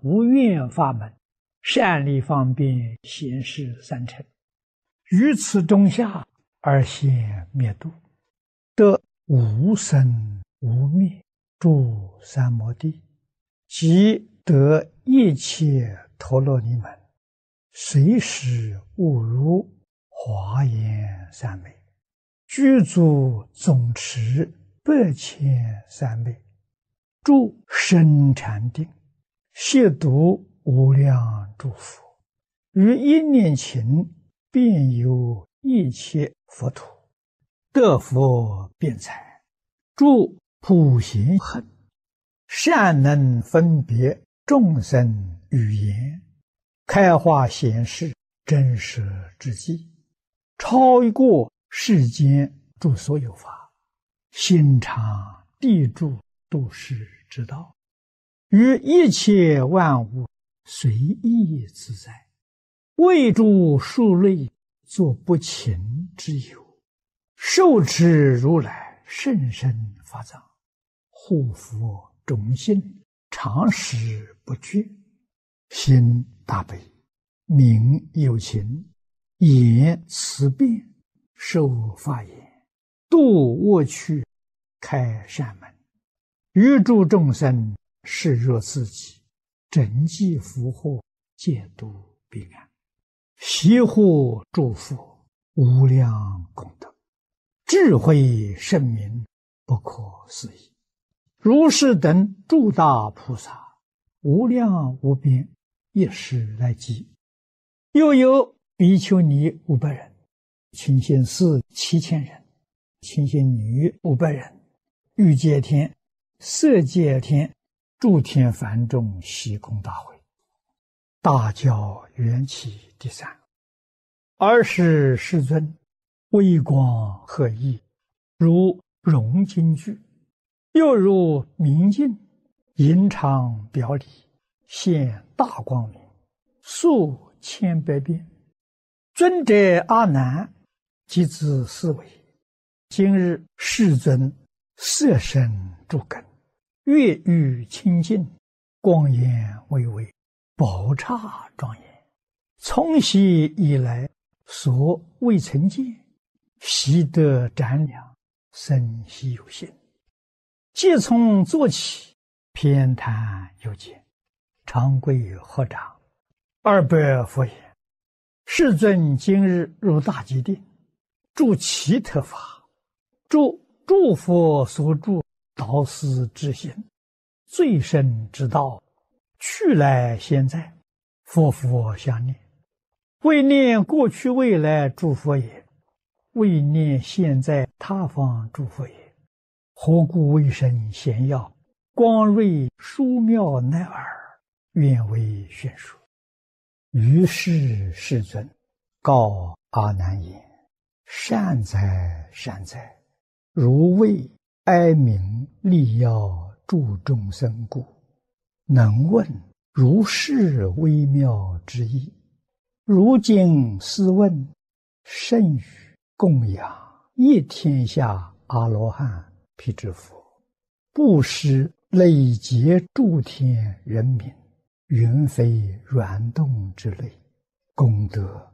无愿法门，善利方便显示三乘，于此中下而现灭度，得无生无灭诸三摩地，即得一切陀罗尼门，随时悟入华严三昧，具足总持8,300昧，住深禅定，亵渎无量诸佛，于一念勤遍游一切佛土，得佛辩才，住普贤行，善能分别众生语言，开化显示真实之际，超过世间诸所有法，心常地住度世之道，于一切万物随意自在，为诸数类作不勤之有，受持如来甚深法藏，护佛种心，常时不绝，心大悲，名有情，言慈辩，受法言，度恶趣，开善门，于诸众生视若自己，整济福祸，戒度彼岸，悉护诸佛，无量功德，智慧圣明，不可思议。如是等诸大菩萨，无量无边，一时来集。又有比丘尼500人，清心寺7000人，清心女500人，欲界天、色界天、诸天梵众悉空大会，大教缘起第3。尔时世尊微光赫熠，如融金具，又如明镜，银常表里，现大光明，数千百变。尊者阿难即自思维：今日世尊色身诸根，月欲清净，光颜巍巍，宝刹庄严，从昔以来所未曾见，习得瞻量，生希有心。即从坐起，偏袒右肩，长跪合掌，200佛言：世尊今日入大吉定，住奇特法，住诸佛所住导师之心，最深之道，去来现在，佛佛相念，为念过去未来诸佛也，为念现在他方诸佛也。何故为身显耀，光瑞殊妙乃尔，愿为宣说。于是世尊告阿难言：善哉善哉，如为哀鸣利要助众生故，能问如是微妙之意。如今斯问，甚于供养一天下阿罗汉辟支佛，布施累劫诸天人民，云非软动之类，功德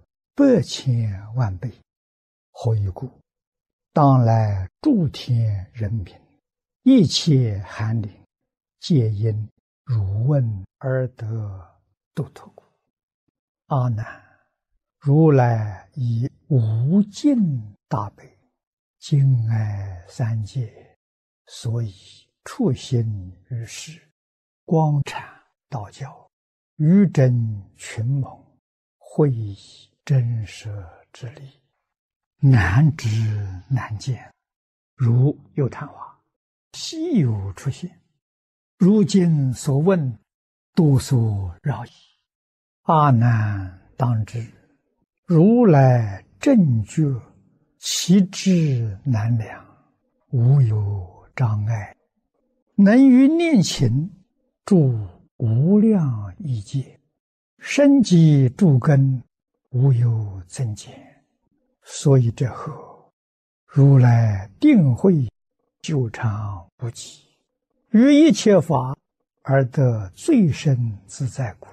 8,000万倍。何以故？当来诸天人民，一切寒灵，皆因汝问而得度脱故。阿难，如来以无尽大悲，敬爱三界，所以处心于世，光阐道教，于真群蒙，会以真实之理，难知难见，如有昙花，稀有出现。如今所问，多所扰矣。阿难当知，如来正觉，其智难量，无有障碍，能于念勤住无量异界，深积诸根，无有增减。所以这后，如来定慧久长不极，于一切法而得最深自在故。